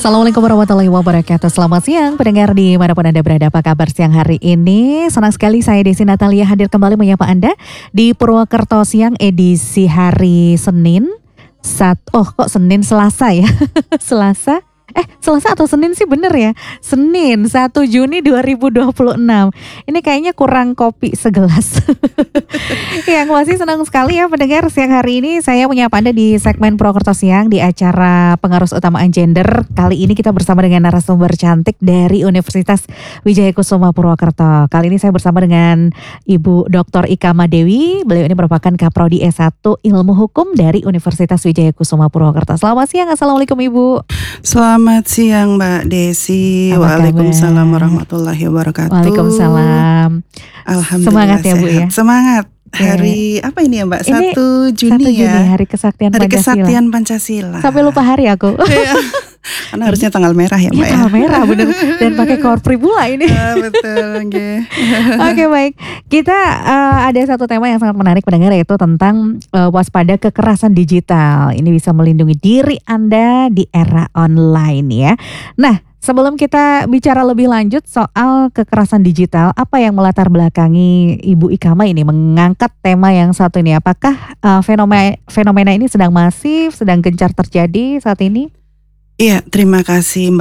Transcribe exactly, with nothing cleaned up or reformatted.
Assalamualaikum warahmatullahi wabarakatuh. Selamat siang pendengar dimanapun Anda berada. Apa kabar siang hari ini? Senang sekali saya Desi Natalia hadir kembali menyapa Anda di Purwokerto Siang edisi hari Senin. Sat, oh kok Senin Selasa ya? Selasa? Eh Selasa atau Senin sih bener ya? Senin satu Juni dua ribu dua puluh enam. Ini kayaknya kurang kopi segelas. Yang masih senang sekali ya pendengar siang hari ini saya menyapa Anda di segmen Purwokerto Siang di acara Pengarus Utamaan Gender. Kali ini kita bersama dengan narasumber cantik dari Universitas Wijaya Kusuma Purwokerto. Kali ini saya bersama dengan Ibu Doktor Ika Madewi. Beliau ini merupakan Kaprodi S satu Ilmu Hukum dari Universitas Wijaya Kusuma Purwokerto. Selamat siang, Assalamualaikum Ibu. Selamat siang Mbak Desi. Apa Waalaikumsalam kabar? warahmatullahi wabarakatuh. Waalaikumsalam. Alhamdulillah Semangat ya Bu sehat. ya. Semangat. Oke. Hari apa ini ya Mbak? Ini satu Juni satu Juni, ya. Hari Kesaktian Hari Pancasila. Kesaktian Pancasila. Sampai lupa hari aku. Iya. Karena harusnya tanggal merah ya Mbak Iya, ya. tanggal merah bener. Dan pakai korpri pula ini. Ah, betul. Okay. Oke baik, kita uh, ada satu tema yang sangat menarik pendengar, yaitu tentang uh, waspada kekerasan digital. Ini bisa melindungi diri Anda di era online ya. Nah, sebelum kita bicara lebih lanjut soal kekerasan digital, apa yang melatar belakangi Ibu Ikama ini mengangkat tema yang satu ini? Apakah uh, fenomena fenomena ini sedang masif, sedang gencar terjadi saat ini? Iya, terima kasih Mbak.